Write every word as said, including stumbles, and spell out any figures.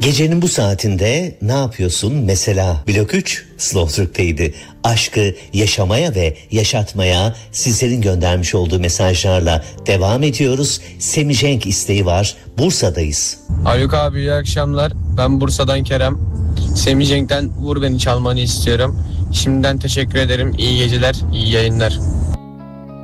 Gecenin bu saatinde ne yapıyorsun? Mesela Blok üç Slow Türk'teydi. Aşkı yaşamaya ve yaşatmaya sizlerin göndermiş olduğu mesajlarla devam ediyoruz. Semih Cenk isteği var. Bursa'dayız. Haluk abi iyi akşamlar. Ben Bursa'dan Kerem. Semih Cenk'ten Vur Beni çalmanı istiyorum. Şimdiden teşekkür ederim. İyi geceler, iyi yayınlar.